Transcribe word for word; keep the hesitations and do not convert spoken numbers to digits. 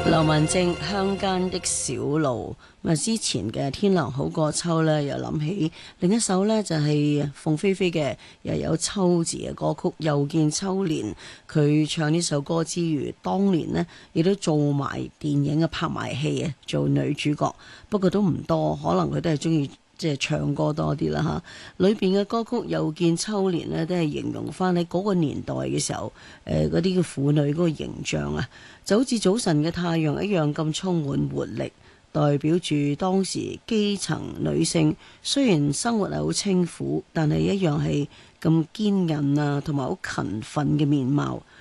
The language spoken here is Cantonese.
劉文正鄉間的小路，咁啊之前嘅天涼好過秋呢，又諗起另一首呢，就係鳳飛飛嘅，又有秋字嘅歌曲《又見秋年》。佢唱呢首歌之餘，當年呢亦都做埋電影嘅拍埋戲啊，做女主角。不過都唔多，可能佢都係中意即係唱歌多啲啦嚇。裏邊嘅歌曲《又見秋年》呢，都係形容翻喺嗰個年代嘅時候，誒嗰啲嘅婦女嗰個形象啊，就好似早晨嘅太陽一樣咁充滿活力，代表住當時基層女性雖然生活係好清苦，但係一樣係咁堅韌啊，同埋好勤奮嘅面貌。